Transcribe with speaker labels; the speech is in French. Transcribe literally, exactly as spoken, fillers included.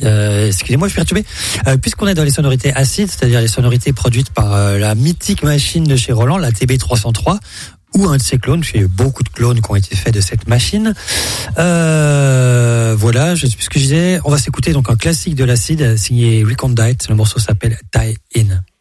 Speaker 1: Euh, excusez-moi, je suis perturbé. Euh, puisqu'on est dans les sonorités acides, c'est-à-dire les sonorités produites par euh, la mythique machine de chez Roland, la T B trois cent trois, ou un de ses clones. Il y a eu beaucoup de clones qui ont été faits de cette machine. Euh, voilà, je sais plus ce que je disais. On va s'écouter donc un classique de l'acide signé Recondite. Le morceau s'appelle Tie In.